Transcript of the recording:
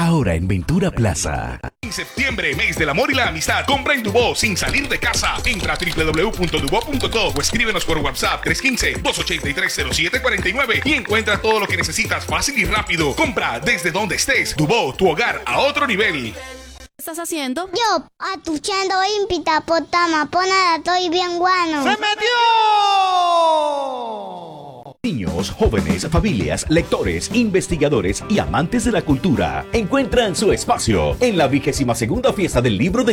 ahora en Ventura Plaza. En septiembre, mes del amor y la amistad, compra en Dubó sin salir de casa. Entra a www.dubó.co o escríbenos por WhatsApp 315-283-0749 y encuentra todo lo que necesitas fácil y rápido. Compra desde donde estés. Dubó, tu hogar a otro nivel. ¿Qué estás haciendo? Yo, atuchando impita potama, ponada, estoy bien guano. ¡Se metió! Niños, jóvenes, familias, lectores, investigadores y amantes de la cultura encuentran su espacio en la 22ª Fiesta del Libro de